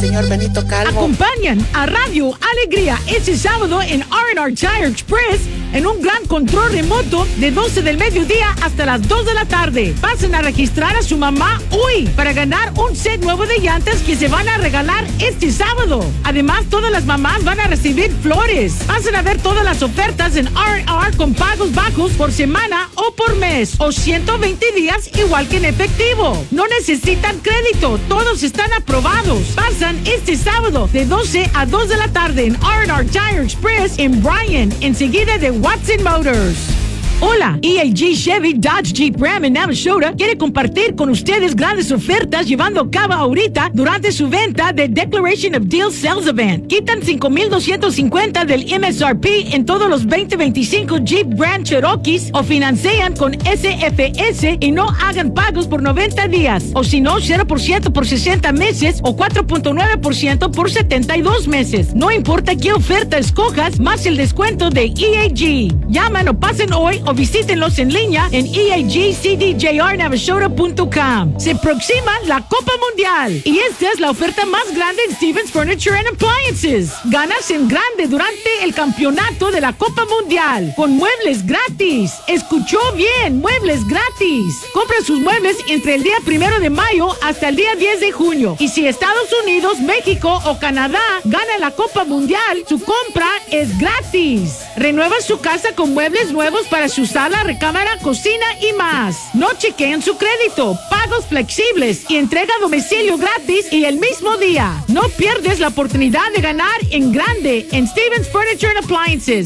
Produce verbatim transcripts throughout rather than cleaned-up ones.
señor Benito Calvo. Acompañan a Radio Alegría este sábado en R and R Tire Express en un gran control remoto de doce del mediodía hasta las dos de la tarde. Pasen a registrar a su mamá hoy para ganar un set nuevo de llantas que se van a regalar este sábado. Además, todas las mamás van a recibir flores. Pasen a ver todas las ofertas en R and R con pagos bajos por semana o por mes o ciento veinte días igual que en efectivo. No necesitan crédito, todos están aprobados. Pasan este sábado de doce a dos de la tarde en R and R Tire Express en Bryan, enseguida de Watson Motors. Hola, E A G Chevy Dodge Jeep Ram en Navasota quiere compartir con ustedes grandes ofertas llevando a cabo ahorita durante su venta de Declaration of Deal Sales Event. Quitan cinco mil doscientos cincuenta del M S R P en todos los veinte veinticinco Jeep Grand Cherokees o financian con S F S y no hagan pagos por noventa días. O si no, cero por ciento por sesenta meses o cuatro punto nueve por ciento por setenta y dos meses. No importa qué oferta escojas, más el descuento de E A G. Llaman o pasen hoy o visítenlos en línea en E A G C D J R Navasota punto com. Se aproxima la Copa Mundial y esta es la oferta más grande en Stevens Furniture and Appliances. Ganas en grande durante el campeonato de la Copa Mundial con muebles gratis. Escuchó bien, muebles gratis. Compra sus muebles entre el día primero de mayo hasta el día diez de junio. Y si Estados Unidos, México o Canadá gana la Copa Mundial, su compra es gratis. Renueva su casa con muebles nuevos para su sala, recámara, cocina y más. No chequeen su crédito, pagos flexibles y entrega a domicilio gratis y el mismo día. No pierdes la oportunidad de ganar en grande en Stevens Furniture and Appliances.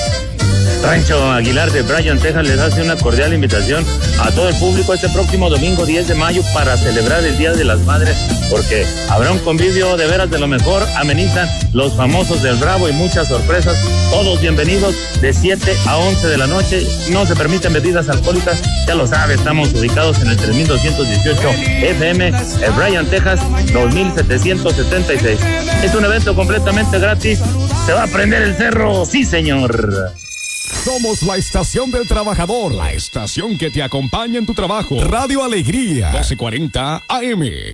Rancho Aguilar de Bryan, Texas les hace una cordial invitación a todo el público este próximo domingo diez de mayo para celebrar el Día de las Madres, porque habrá un convivio de veras de lo mejor, amenizan los famosos del Bravo y muchas sorpresas. Todos bienvenidos de siete a once de la noche, no se permiten bebidas alcohólicas, ya lo sabe, estamos ubicados en el tres mil doscientos dieciocho F M, en Bryan, Texas, dos mil setecientos setenta y seis. Es un evento completamente gratis, se va a prender el cerro, sí señor. Somos la estación del trabajador, la estación que te acompaña en tu trabajo. Radio Alegría, doce cuarenta A M.